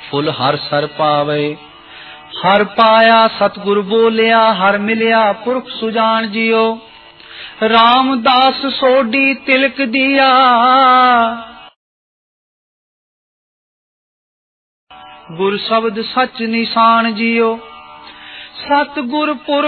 Full हर sir पावे। हर पाया सतगुर बोलिया, हर मिलिया पुरख सुजान जियो। रामदास सोडी तिलक दिया, गुर शब्द सच निशान जियो। सतगुर पुरख